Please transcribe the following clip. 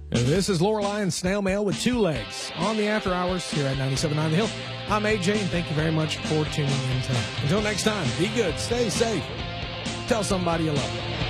This is Lorelei and Snail Mail with two legs on the After Hours here at 97.9 The Hill. I'm AJ, and thank you very much for tuning in tonight. Until next time, be good, stay safe, tell somebody you love them.